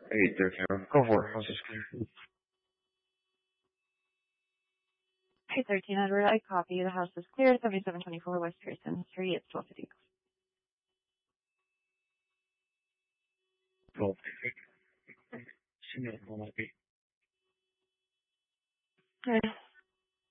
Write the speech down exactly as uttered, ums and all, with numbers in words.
eight thirteen. Go for it. House is clear. eight thirteen, Edward, I copy. The house is clear. seventy-seven twenty-four West Pearson Street. It's twelve fifty. twelve fifty. Signal will not be. Okay.